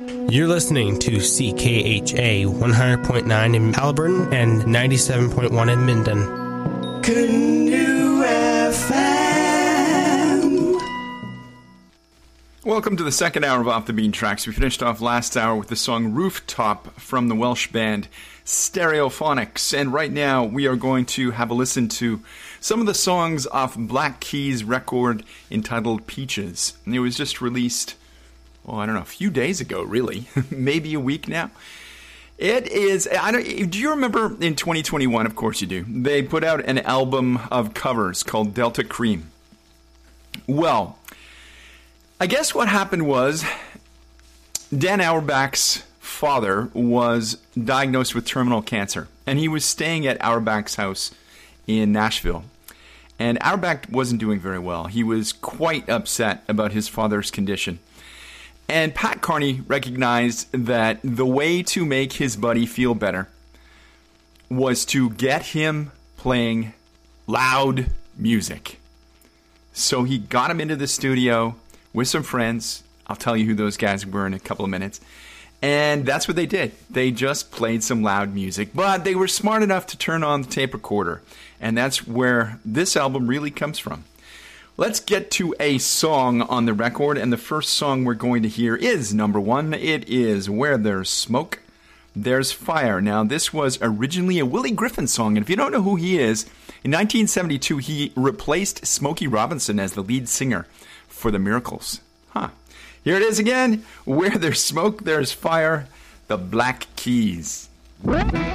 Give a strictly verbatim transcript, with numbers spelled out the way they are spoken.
You're listening to C K H A one hundred point nine in Halliburton and ninety-seven point one in Minden. Canoe F M. Welcome to the second hour of Off the Bean Tracks. We finished off last hour with the song Rooftop from the Welsh band Stereophonics. And right now we are going to have a listen to some of the songs off Black Keys' record entitled Peaches. And it was just released, oh, I don't know, a few days ago, really. Maybe a week now. It is, I don't, do you remember in twenty twenty-one, of course you do, they put out an album of covers called Delta Cream. Well, I guess what happened was Dan Auerbach's father was diagnosed with terminal cancer, and he was staying at Auerbach's house in Nashville. And Auerbach wasn't doing very well. He was quite upset about his father's condition. And Pat Carney recognized that the way to make his buddy feel better was to get him playing loud music. So he got him into the studio with some friends. I'll tell you who those guys were in a couple of minutes. And that's what they did. They just played some loud music. But they were smart enough to turn on the tape recorder. And that's where this album really comes from. Let's get to a song on the record, and the first song we're going to hear is number one. It is Where There's Smoke, There's Fire. Now, this was originally a Willie Griffin song, and if you don't know who he is, in nineteen seventy-two, he replaced Smokey Robinson as the lead singer for the Miracles. Huh. Here it is again, Where There's Smoke, There's Fire, the Black Keys.